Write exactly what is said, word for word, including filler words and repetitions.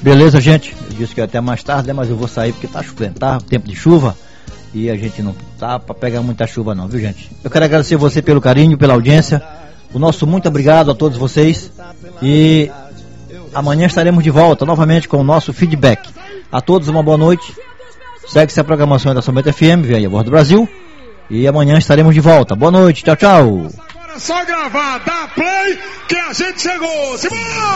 Beleza, gente. Eu disse que ia até mais tarde, né? Mas eu vou sair porque tá chovendo, tá? Tempo de chuva. E a gente não tá pra pegar muita chuva não, viu, gente? Eu quero agradecer você pelo carinho, pela audiência. O nosso muito obrigado a todos vocês. E amanhã estaremos de volta novamente com o nosso feedback. A todos uma boa noite. Segue-se a programação da São Bento F M, via Voz do Brasil. E amanhã estaremos de volta. Boa noite, tchau, tchau. Agora é só gravar, dá play que a gente chegou. Simão!